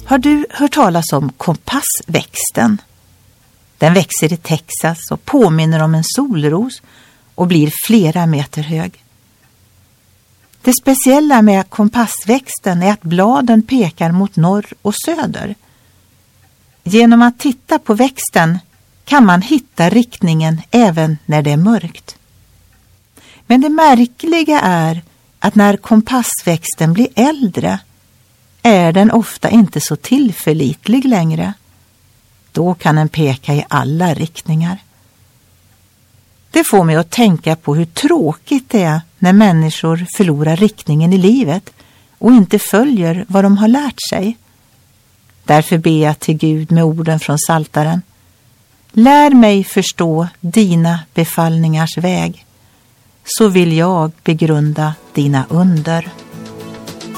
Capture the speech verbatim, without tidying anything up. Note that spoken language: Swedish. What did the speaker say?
Har du hört talas om kompassväxten? Den växer i Texas och påminner om en solros och blir flera meter hög. Det speciella med kompassväxten är att bladen pekar mot norr och söder. Genom att titta på växten kan man hitta riktningen även när det är mörkt. Men det märkliga är att när kompassväxten blir äldre är den ofta inte så tillförlitlig längre. Då kan den peka i alla riktningar. Det får mig att tänka på hur tråkigt det är när människor förlorar riktningen i livet och inte följer vad de har lärt sig. Därför ber jag till Gud med orden från Psaltaren: lär mig förstå dina befallningars väg, så vill jag begrunda dina under.